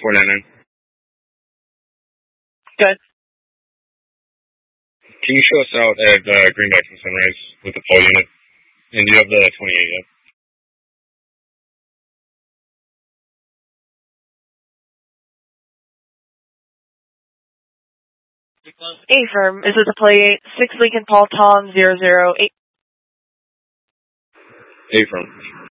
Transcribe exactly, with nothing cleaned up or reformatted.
four nine nine. Good. Can you show us out at uh, Greenbacks and Sunrise with the full unit? And do you have the twenty-eight yet? A-firm, is it the play six Lincoln Paul Tom zero zero eight? A-firm.